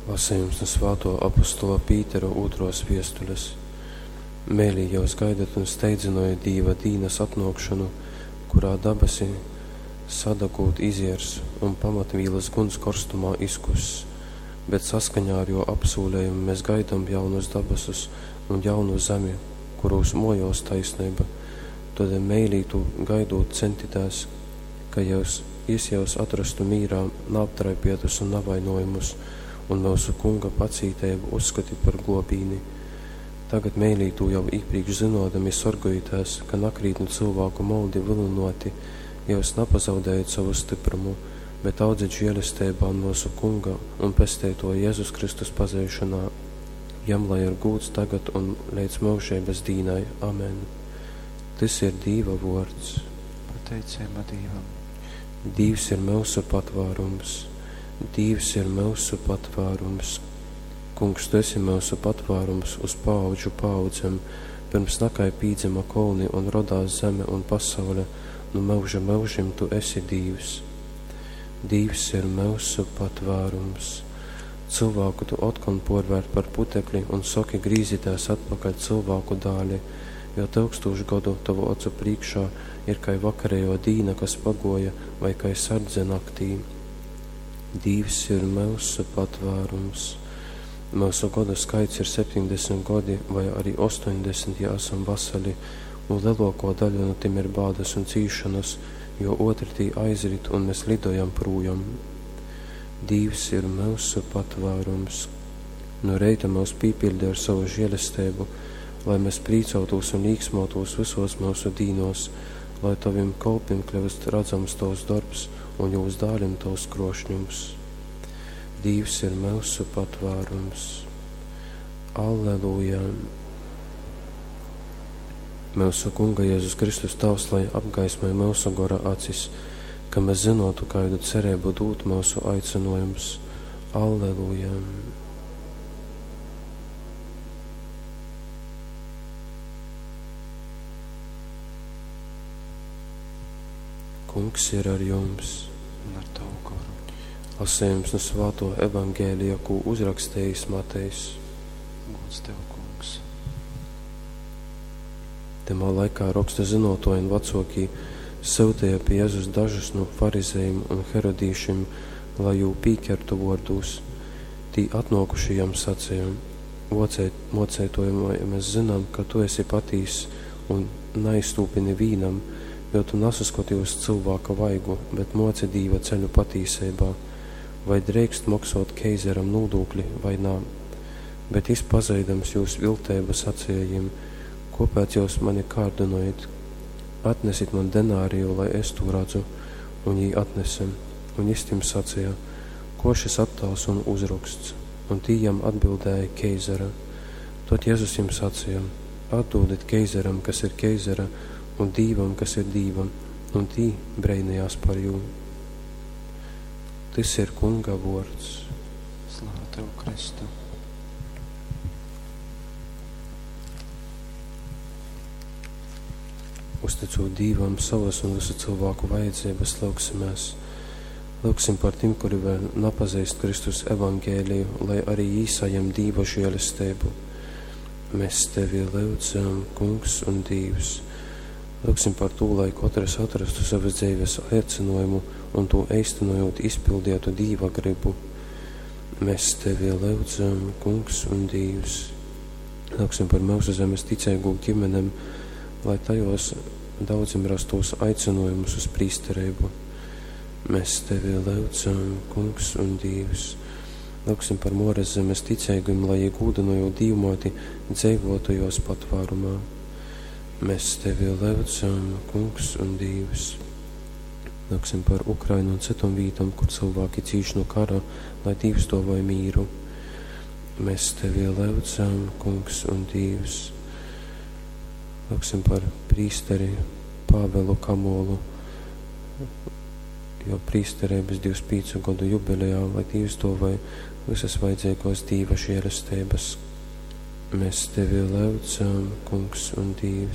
Lasījums no Svēto apostola Pītera 2. viestules. Mēlī jūs gaidat un steidzinoja Dīva dīnas atnākšanu, kurā dabasi sadagūt iziers un pamatvīlas guns korstumā izkus, bet saskaņā ar jo apsūlējumu mēs gaidām jaunus dabasus un jaunu zemi, kurūs mojos taisnība. Tad mēlītu gaidot centitās, ka jūs atrastu mīrā neaptraipietus un navainojumus, un mūsu kunga pacītību uzskati par globīni. Tagad mēlītu jau īpriekš zinodami sorgojotās, ka nakrīt no cilvēku moldi vilinoti, jūs nepazaudējat savu stiprumu, bet audzēt žēlistībā mūsu kunga un pestēto Jēzus Kristus pazēšanā. Jam lai ir gūts tagad un līdz mūžības dīnai. Amen. Tas ir Dīva vārds. Pateicēma Dīvam. Dīvs ir mūsu patvārums. Dīvs ir mūsu patvārums. Kungs, tu esi mūsu patvārums uz paudžu paudzem, pirms nakai pīdzima kolni un rodās zeme un pasaule, nu mūža mūžim tu esi Dīvs. Dīvs ir mūsu patvārums. Cilvēku tu otkon porvērt par putekli un soki grīzitās atpakaļ cilvēku dāļi, jo 1000 gadu tavu ocu priekšā ir kai vakarējo dīna, kas pagoja, vai kai sardze naktī. Dīvs ir mūsu patvārums. Mūsu gadu skaits ir 70 gadi vai arī 80, ja esam vasali, un lielāko daļu no tiem ir bādas un cīšanas, jo otri tī aizrit un mēs lidojam prūjam. Dīvs ir mūsu patvārums. No reita mūs pīpildi ar savu žēlistību, lai mēs prīcautos un līksmotos visos mūsu dīnos, lai tavim kalpim kļūst redzams tavs darbs un jūs dālim tavs krošņums. Dīvs ir mūsu patvārums. Alleluja! Mūsu kunga Jēzus Kristus tavs, lai apgaismai mūsu gora acis, ka mēs zinotu, kādu cerību dūt mūsu aicinojums. Alleluja! Kungs ir ar jums. Un ar tavu garu. Lasījums no Svēto evangēlija, ko uzrakstījis Matejs. Gods tev, kungs. Tamā laikā raksta zinotoji un vecāki sūtīja pie Jēzus dažus no farizējiem un herodīšiem, lai jū pīkertu vārdūs. Tī atnākuši jam sacīja: Mocētojam, mēs zinām, ka tu esi patīs un neizstūpini vīnam, jo tu nesaskoti uz cilvēka vaigu, bet moci Dīva ceļu patīsībā. Vai drēkst maksāt keizaram nodokli vai nā? Bet izpazaidams jūs viltēba sacījiem: Kāpēc jūs mani kārdinojat? Atnesit man denāriju, lai es to redzu, un jī atnesem. Un istim sacīja: Ko šis attēls un uzraksts? Un tī jam atbildēja keizara. Tot Jēzus jam sacīja: Atdodiet keizaram, kas ir keizara, un Dīvam, kas ir Dīvam, un tī breinījās par jū. Tas ir kunga vārds. Slāva tev, Kristu. Uzticot Dīvam savas un visu cilvēku vajadzības, lūksimies. Lūksim par tiem, kuri vēl nepazīst Kristus evangēliju, lai arī īsajam Dīva žēlistību. Mēs tevi lūdzam, kungs un Dīvs. Lūksim par to, lai katrs atrastu savas dzīves aicinājumu un to īstenojot izpildītu Dīva gribu. Mēs tevi lūdzam, kungs un Dīvs. Lūksim par mūsu zemes ticīgu ģimenem, lai tajos daudzim rastos aicinājumus uz prīsterību. Mēs tevi lūdzam, kungs un Dīvs. Lūksim par Mores zemes ticīgiem, lai iegūdinojot Dīvmoti dzīvotajos patvārumā. Mēs tevi lūdzam, kungs un Dīvs. Lūksim par Ukrainu un citam vītam, kur cilvēki cīš no kara, lai Dīvs dāvāj mīru. Mēs tevi lūdzam, kungs un Dīvs. Lūksim par prīsteri Pāvelu Kamolu, jo prīsterības 25 gadu jubilejā, lai Dīvs dāvāj visas vajadzīgos Dīva žēlistības. Mēs tevi lūdzam, kungs un Dīvs.